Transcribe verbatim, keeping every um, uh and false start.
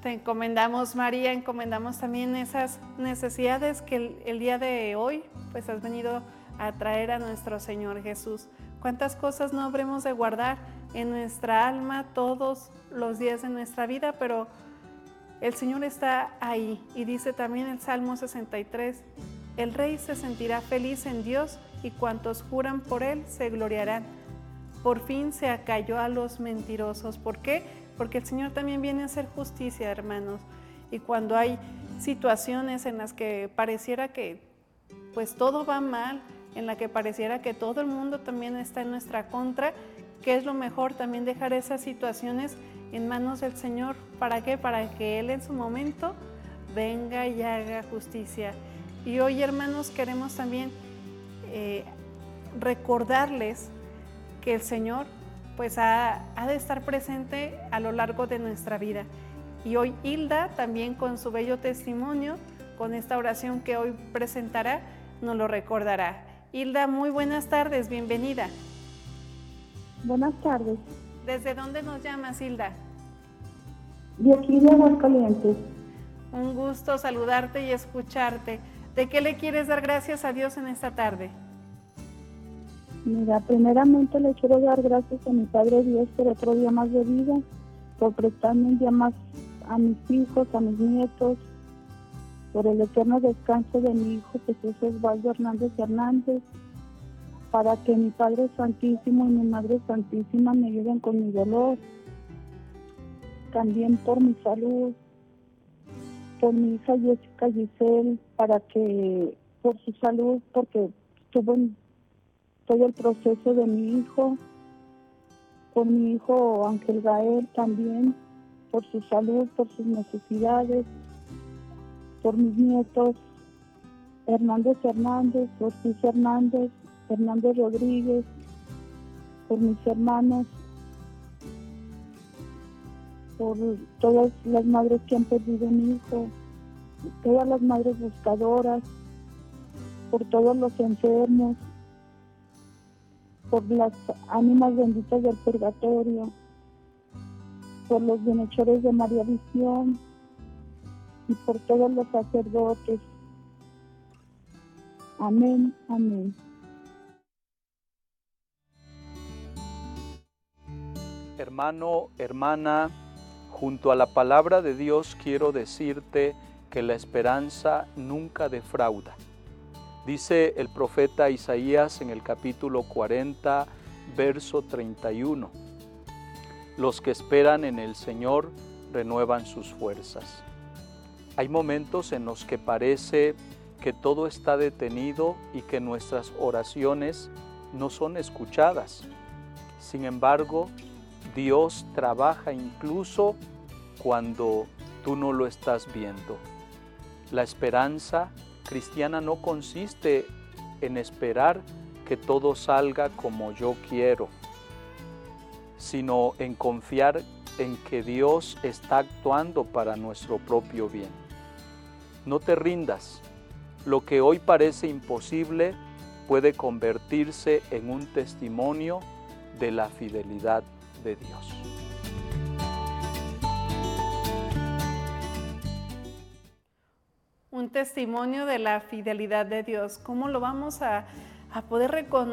Te encomendamos, María, encomendamos también esas necesidades que el, el día de hoy pues has venido a traer a nuestro Señor Jesús. ¿Cuántas cosas no habremos de guardar en nuestra alma todos los días de nuestra vida? Pero el Señor está ahí y dice también el Salmo sesenta y tres, el Rey se sentirá feliz en Dios y cuantos juran por Él se gloriarán. Por fin se acalló a los mentirosos. ¿Por qué? Porque el Señor también viene a hacer justicia, hermanos. Y cuando hay situaciones en las que pareciera que pues todo va mal, en la que pareciera que todo el mundo también está en nuestra contra, ¿qué es lo mejor? También dejar esas situaciones en manos del Señor. ¿Para qué? Para que Él en su momento venga y haga justicia. Y hoy, hermanos, queremos también eh, recordarles que el Señor pues ha, ha de estar presente a lo largo de nuestra vida. Y hoy Hilda también con su bello testimonio, con esta oración que hoy presentará, nos lo recordará. Hilda, muy buenas tardes, bienvenida. Buenas tardes. ¿Desde dónde nos llamas, Hilda? De aquí de Aguascalientes. Un gusto saludarte y escucharte. ¿De qué le quieres dar gracias a Dios en esta tarde? Mira, primeramente le quiero dar gracias a mi Padre Dios por otro día más de vida, por prestarme un día más a mis hijos, a mis nietos, por el eterno descanso de mi hijo Jesús Osvaldo Hernández Hernández, para que mi Padre Santísimo y mi Madre Santísima me ayuden con mi dolor, también por mi salud, por mi hija Jessica Giselle, para que, por su salud, porque estuvo en todo el proceso de mi hijo, por mi hijo Ángel Gael también, por su salud, por sus necesidades, por mis nietos, Hernández Hernández, Ortiz Hernández, Hernández Rodríguez, por mis hermanos, por todas las madres que han perdido un hijo, todas las madres buscadoras, por todos los enfermos, por las ánimas benditas del purgatorio, por los bienhechores de María Visión y por todos los sacerdotes. Amén, amén. Hermano, hermana, junto a la palabra de Dios quiero decirte que la esperanza nunca defrauda. Dice el profeta Isaías en el capítulo cuarenta, verso treinta y uno, los que esperan en el Señor renuevan sus fuerzas. Hay momentos en los que parece que todo está detenido y que nuestras oraciones no son escuchadas. Sin embargo, Dios trabaja incluso cuando tú no lo estás viendo. La esperanza cristiana no consiste en esperar que todo salga como yo quiero, sino en confiar en que Dios está actuando para nuestro propio bien. No te rindas. Lo que hoy parece imposible puede convertirse en un testimonio de la fidelidad de Dios. Un testimonio de la fidelidad de Dios. ¿Cómo lo vamos a, a poder reconocer?